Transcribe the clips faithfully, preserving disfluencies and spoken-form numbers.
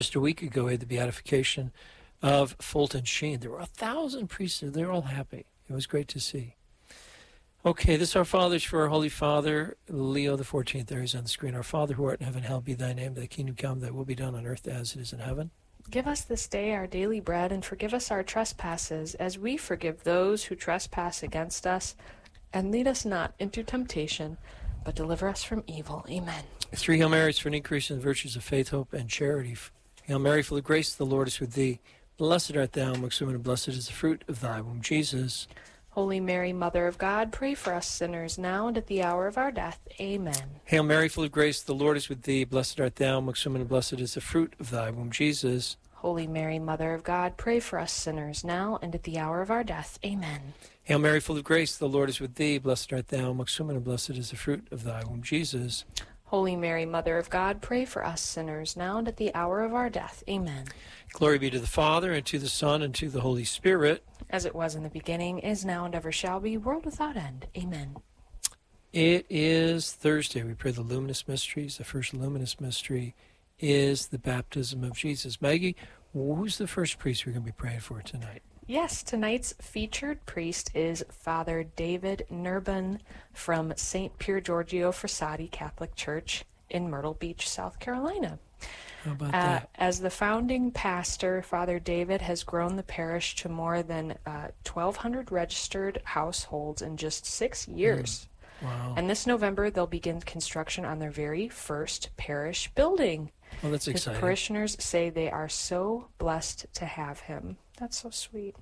Just a week ago, we had the beatification of Fulton Sheen. There were a thousand priests there. They're all happy. It was great to see. Okay, this Our Fathers for our Holy Father, Leo the fourteenth. There he's on the screen. Our Father who art in heaven, hallowed be thy name. Thy kingdom come, thy will be done on earth as it is in heaven. Give us this day our daily bread, and forgive us our trespasses, as we forgive those who trespass against us. And lead us not into temptation, but deliver us from evil. Amen. Three Hail Marys for an increase in the virtues of faith, hope, and charity. Hail Mary, full of grace, the Lord is with thee. Blessed art thou amongst women, and blessed is the fruit of thy womb, Jesus. Holy Mary, Mother of God, pray for us sinners, now and at the hour of our death. Amen. Hail Mary, full of grace, the Lord is with thee. Blessed art thou amongst women, and blessed is the fruit of thy womb, Jesus. Holy Mary, Mother of God, pray for us sinners, now and at the hour of our death. Amen. Hail Mary, full of grace, the Lord is with thee. Blessed art thou amongst women, and blessed is the fruit of thy womb, Jesus. Holy Mary, Mother of God, pray for us sinners, now and at the hour of our death. Amen. Glory be to the Father, and to the Son, and to the Holy Spirit. As it was in the beginning, is now, and ever shall be, world without end. Amen. It is Thursday. We pray the luminous mysteries. The first luminous mystery is the baptism of Jesus. Maggie, who's the first priest we're going to be praying for tonight? Yes, tonight's featured priest is Father David Nurbin from Saint Pier Giorgio Frassati Catholic Church in Myrtle Beach, South Carolina. How about Uh, that? as the founding pastor, Father David has grown the parish to more than uh, twelve hundred registered households in just six years. Mm, wow. And this November, they'll begin construction on their very first parish building. Well, that's His exciting. parishioners say they are so blessed to have him. That's so sweet.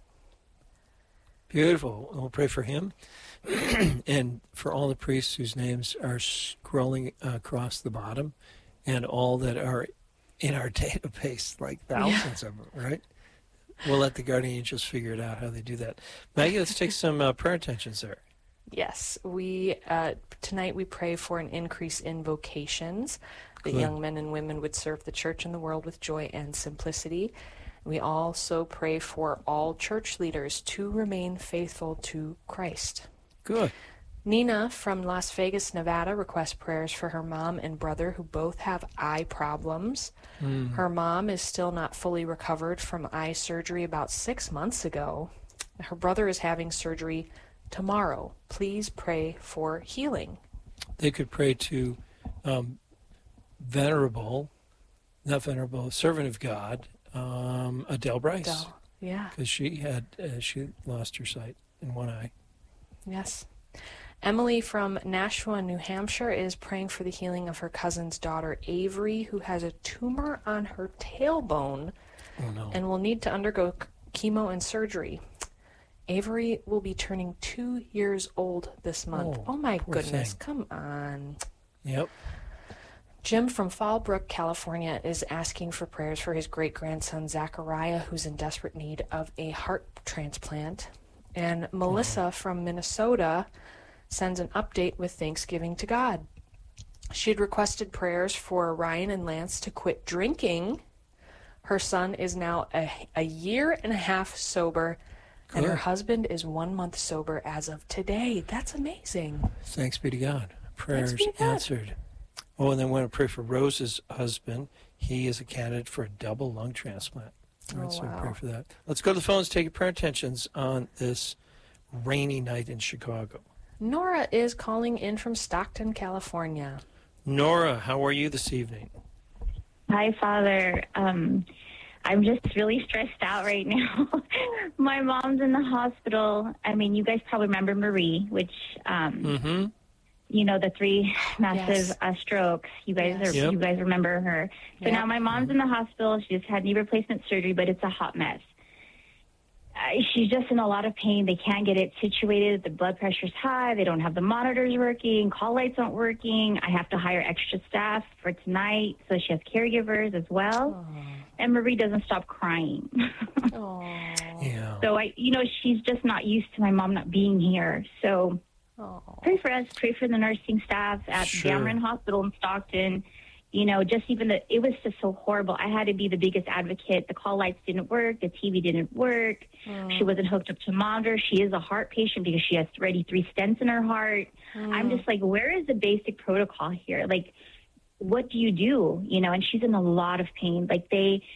Beautiful. We'll pray for him and for all the priests whose names are scrolling uh, across the bottom and all that are in our database, like thousands yeah. of them, right? We'll let the guardian angels figure it out how they do that. Maggie, let's take some uh, prayer intentions there. Yes, we uh, tonight we pray for an increase in vocations, that Good. young men and women would serve the church and the world with joy and simplicity. We also pray for all church leaders to remain faithful to Christ. Good. Nina from Las Vegas, Nevada, requests prayers for her mom and brother who both have eye problems. Mm. Her mom is still not fully recovered from eye surgery about six months ago. Her brother is having surgery tomorrow. Please pray for healing. They could pray to um, Venerable, not Venerable, Servant of God, um, Adele Bryce. Adele. Yeah. Because she had uh, she lost her sight in one eye. Yes. Emily from Nashua, New Hampshire, is praying for the healing of her cousin's daughter, Avery, who has a tumor on her tailbone Oh, no. and will need to undergo c- chemo and surgery. Avery will be turning two years old this month. Oh, Oh, my poor goodness. thing. Come on. Yep. Jim from Fallbrook, California, is asking for prayers for his great-grandson, Zachariah, who's in desperate need of a heart transplant. And Melissa Oh. from Minnesota sends an update with thanksgiving to God. She had requested prayers for Ryan and Lance to quit drinking. Her son is now a, a year and a half sober, and her Good. husband is one month sober as of today. That's amazing. Thanks be to God. Prayers be to God. answered. Oh, and then we want to pray for Rose's husband. He is a candidate for a double lung transplant. All right, Oh, so we wow. pray for that. Let's go to the phones, take your prayer intentions on this rainy night in Chicago. Nora is calling in from Stockton, California. Nora, how are you this evening? Hi, Father. Um, I'm just really stressed out right now. My mom's in the hospital. I mean, you guys probably remember Marie, which, um, Mm-hmm. you know, the three massive Yes. uh, strokes. You guys Yes. are, Yep. you guys remember her. So Yep. now my mom's in the hospital. She just had knee replacement surgery, but it's a hot mess. Uh, she's just in a lot of pain. They can't get it situated. The blood pressure's high. They don't have the monitors working. Call lights aren't working. I have to hire extra staff for tonight, so she has caregivers as well. And Marie doesn't stop crying. Oh. Yeah. So I, you know, she's just not used to my mom not being here. So Oh. pray for us. Pray for the nursing staff at Sure. Dameron Hospital in Stockton. You know, just even the, it was just so horrible. I had to be the biggest advocate. The call lights didn't work. The T V didn't work. Mm. She wasn't hooked up to monitor. She is a heart patient because she has already three stents in her heart. Mm. I'm just like, where is the basic protocol here? Like, what do you do? You know, and she's in a lot of pain. Like they,